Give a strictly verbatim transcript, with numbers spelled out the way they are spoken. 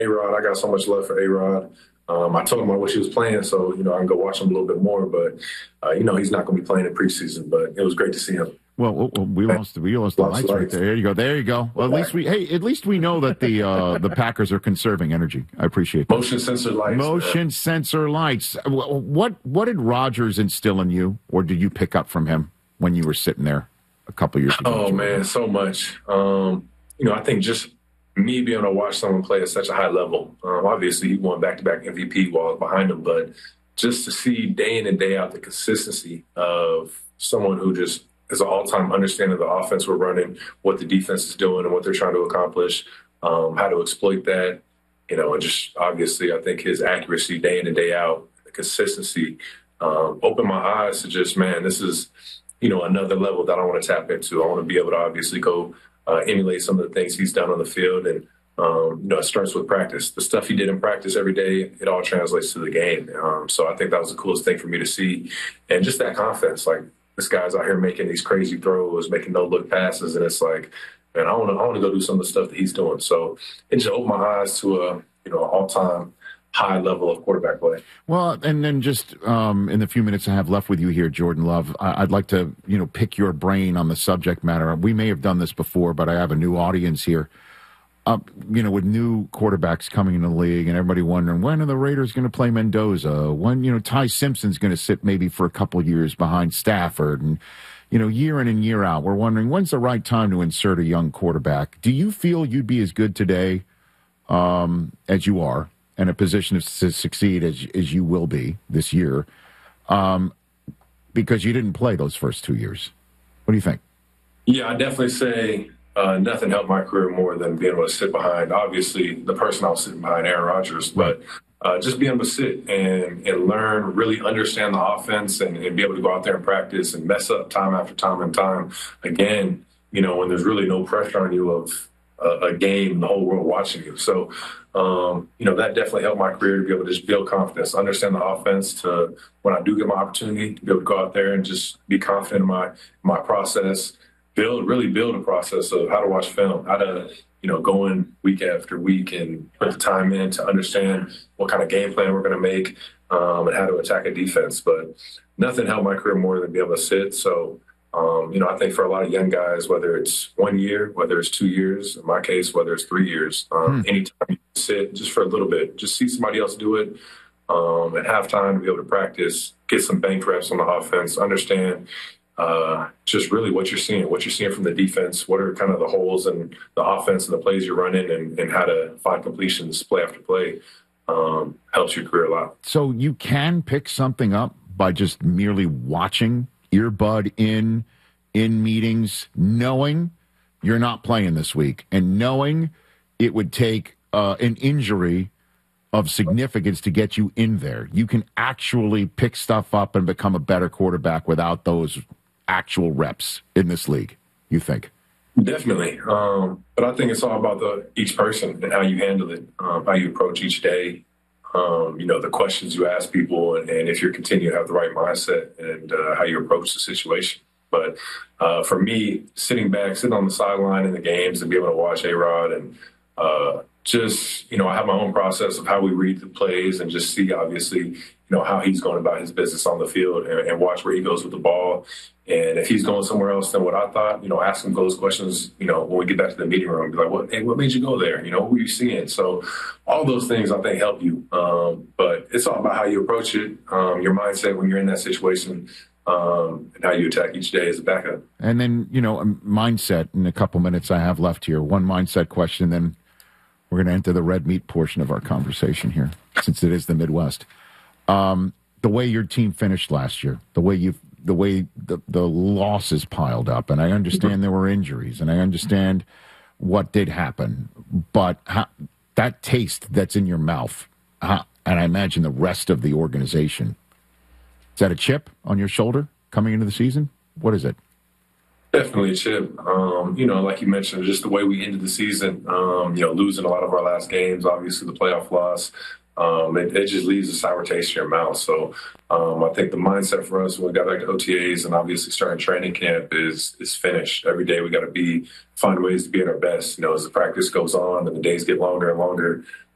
A-Rod. I got so much love for A-Rod. Um, I told him I wish he was playing, so, you know, I can go watch him a little bit more. But, uh, you know, he's not going to be playing in preseason, but it was great to see him. Well, well we lost we lost the lights right there. There you go. There you go. Well, at least we hey, at least we know that the uh, the Packers are conserving energy. I appreciate that. Motion sensor lights. Motion man. sensor lights. What what did Rodgers instill in you, or did you pick up from him when you were sitting there a couple years ago? Oh man, so much. Um, you know, I think just me being able to watch someone play at such a high level. Um, obviously, he won back-to-back M V P while I was behind him, but just to see day in and day out the consistency of someone who just is an all-time understanding of the offense we're running, what the defense is doing and what they're trying to accomplish, um, how to exploit that, you know, and just obviously I think his accuracy day in and day out, the consistency, um, opened my eyes to just, man, this is, you know, another level that I want to tap into. I want to be able to obviously go uh, emulate some of the things he's done on the field. And, um, you know, it starts with practice. The stuff he did in practice every day, it all translates to the game. Um, so I think that was the coolest thing for me to see. And just that confidence, like, this guy's out here making these crazy throws, making no-look passes, and it's like, man, I want to I want to go do some of the stuff that he's doing. So it just opened my eyes to a, you know, all-time high level of quarterback play. Well, and then just um, in the few minutes I have left with you here, Jordan Love, I- I'd like to, you know, pick your brain on the subject matter. We may have done this before, but I have a new audience here. Uh, you know, with new quarterbacks coming in the league and everybody wondering, when are the Raiders going to play Mendoza? When, you know, Ty Simpson's going to sit maybe for a couple years behind Stafford? And, you know, year in and year out, we're wondering, when's the right time to insert a young quarterback? Do you feel you'd be as good today um, as you are, in a position to succeed as, as you will be this year, um, because you didn't play those first two years? What do you think? Yeah, I definitely say Uh, nothing helped my career more than being able to sit behind, obviously, the person I was sitting behind, Aaron Rodgers, but uh, just being able to sit and, and learn, really understand the offense and, and be able to go out there and practice and mess up time after time and time again, you know, when there's really no pressure on you of a, a game, the whole world watching you. So, um, you know, that definitely helped my career to be able to just build confidence, understand the offense, to when I do get my opportunity to be able to go out there and just be confident in my, my process. Build, really build a process of how to watch film, how to, you know, go in week after week and put the time in to understand what kind of game plan we're going to make um, and how to attack a defense. But nothing helped my career more than be able to sit. So, um, you know, I think for a lot of young guys, whether it's one year, whether it's two years, in my case, whether it's three years, um, hmm. anytime you sit just for a little bit, just see somebody else do it um, and have time to be able to practice, get some bank reps on the offense, understand Uh, just really what you're seeing, what you're seeing from the defense, what are kind of the holes in the offense and the plays you're running, and, and how to find completions play after play um, helps your career a lot. So you can pick something up by just merely watching, earbud in, in meetings, knowing you're not playing this week, and knowing it would take uh, an injury of significance to get you in there. You can actually pick stuff up and become a better quarterback without those actual reps in this league, you think? Definitely. Um, but I think it's all about the each person and how you handle it, um, how you approach each day, um, you know, the questions you ask people, and, and if you continue to have the right mindset and uh, how you approach the situation. But uh, for me, sitting back, sitting on the sideline in the games and be able to watch A-Rod and uh, just, you know, I have my own process of how we read the plays and just see, obviously, you know, how he's going about his business on the field and, and watch where he goes with the ball. And if he's going somewhere else than what I thought, you know, ask him those questions, you know, when we get back to the meeting room, be like, what, hey, what made you go there? You know, what were you seeing? So all those things I think help you. Um, but it's all about how you approach it, um, your mindset when you're in that situation, um, and how you attack each day as a backup. And then, you know, mindset in a couple minutes I have left here. One mindset question, then we're going to enter the red meat portion of our conversation here, since it is the Midwest. Um, the way your team finished last year, the way you, the way the, the losses piled up, and I understand there were injuries, and I understand what did happen, but how, that taste that's in your mouth, how, and I imagine the rest of the organization, is that a chip on your shoulder coming into the season? What is it? Definitely a chip. Um, you know, like you mentioned, just the way we ended the season, um, you know, losing a lot of our last games, obviously the playoff loss, um, it, it just leaves a sour taste in your mouth. So um, I think the mindset for us when we got back to O T As and obviously starting training camp is is finished. Every day we got to be find ways to be at our best. You know, as the practice goes on and the days get longer and longer,